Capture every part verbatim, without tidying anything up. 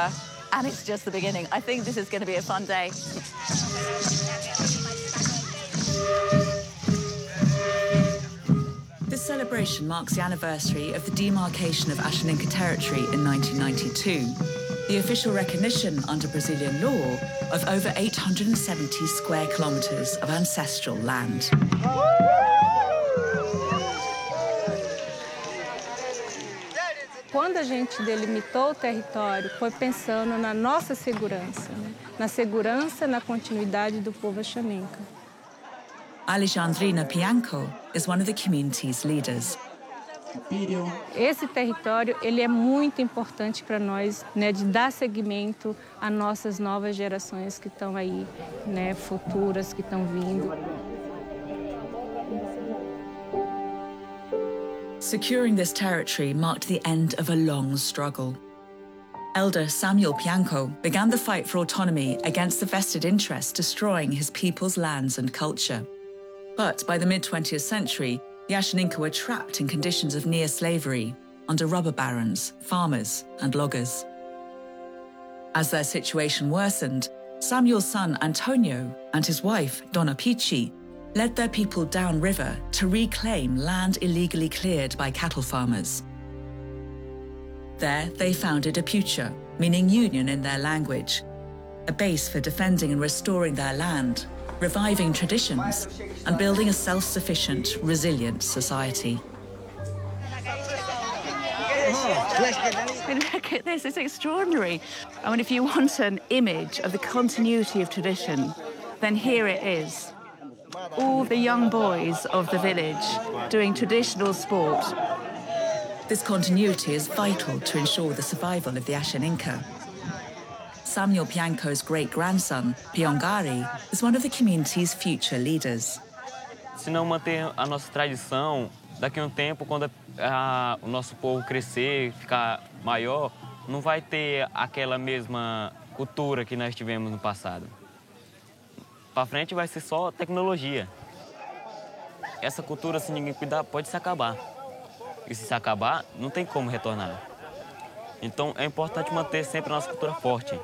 over, and it's just the beginning. I think this is going to be a fun day. This celebration marks the anniversary of the demarcation of Ashaninka territory in nineteen ninety-two, the official recognition under Brazilian law of over eight hundred seventy square kilometres of ancestral land. Quando a gente delimitou o território, foi pensando na nossa segurança, né? Na segurança, na continuidade do povo Ashaninka. Alexandrina Pianco is one of the community's leaders. Esse território ele é muito importante para nós, né, de dar seguimento às nossas novas gerações que estão aí, né, futuras que estão vindo. Securing this territory marked the end of a long struggle. Elder Samuel Pianco began the fight for autonomy against the vested interests destroying his people's lands and culture. But by the mid-twentieth century, the Ashaninka were trapped in conditions of near slavery under rubber barons, farmers, and loggers. As their situation worsened, Samuel's son Antonio and his wife Donna Pichi led their people downriver to reclaim land illegally cleared by cattle farmers. There, they founded Apucha, meaning union in their language, a base for defending and restoring their land, reviving traditions, and building a self-sufficient, resilient society. Look at this, it's extraordinary. I mean, if you want an image of the continuity of tradition, then here it is. All the young boys of the village doing traditional sport. This continuity is vital to ensure the survival of the Ashaninka. Samuel Pianco's great-grandson, Piongari, is one of the community's future leaders. Se não manter a nossa tradição, daqui a um tempo, quando a, o nosso povo crescer, ficar maior, não vai ter aquela mesma cultura que nós tivemos no passado. Para frente vai ser só tecnologia. Essa cultura, se ninguém cuidar, pode se acabar. E se se acabar, não tem como retornar. Então é importante manter sempre a nossa cultura forte.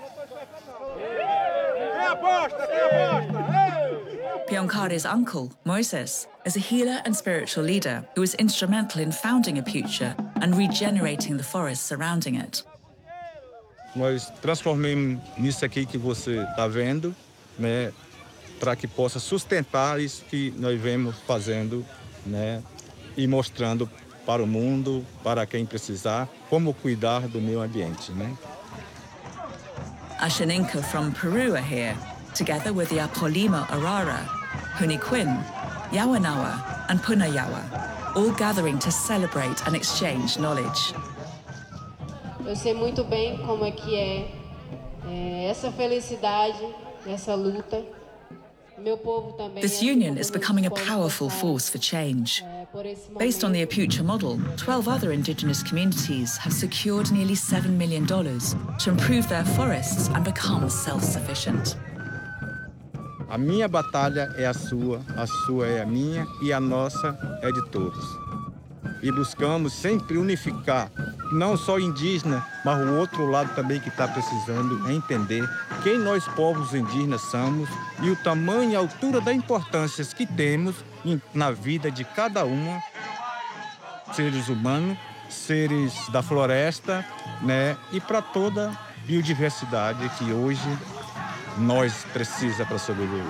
Piongari's uncle, Moises, is a healer and spiritual leader who was instrumental in founding Apucha and regenerating the forests surrounding it. Nós transformamos nisso aqui que você está vendo, né, para que possa sustentar isso que nós vemos fazendo, né, e mostrando para o mundo, para quem precisar, como cuidar do meio ambiente, né? Ashaninka from Peru are here, together with the Apolima Arara, Huniquin, Yawanawa, and Punayawa, all gathering to celebrate and exchange knowledge. Eu sei muito bem como é que é, é essa felicidade, essa luta. This union is becoming a powerful force for change. Based on the Apucha model, twelve other indigenous communities have secured nearly seven million dollars to improve their forests and become self-sufficient. A minha batalha é a sua, a sua é a minha e a nossa é de todos. E buscamos sempre unificar, não só o indígena, mas o outro lado também que está precisando entender quem nós povos indígenas somos e o tamanho e a altura da importância que temos na vida de cada uma, seres humanos, seres da floresta, né, e para toda a biodiversidade que hoje nós precisamos para sobreviver.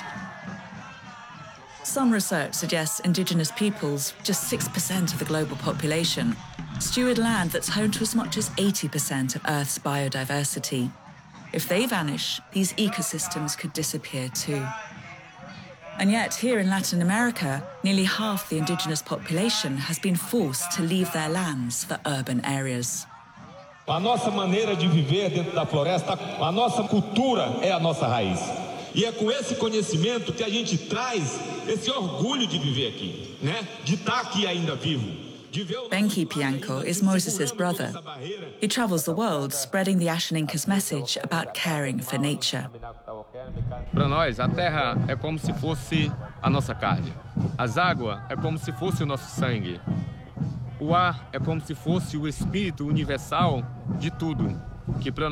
Some research suggests indigenous peoples, just six percent of the global population, steward land that's home to as much as eighty percent of Earth's biodiversity. If they vanish, these ecosystems could disappear too. And yet, here in Latin America, nearly half the indigenous population has been forced to leave their lands for urban areas. A nossa maneira de viver dentro da floresta, a nossa cultura é a nossa raiz. E é com esse conhecimento que a gente traz esse orgulho de viver aqui, né? De estar aqui ainda vivo. Benki Pianco is Moses' brother. He travels the world spreading the Ashaninka's message about caring for nature. Para nós, a terra é como se fosse a nossa carne. As águas é como se fosse o nosso sangue. O ar é como se fosse o espírito universal de tudo, que para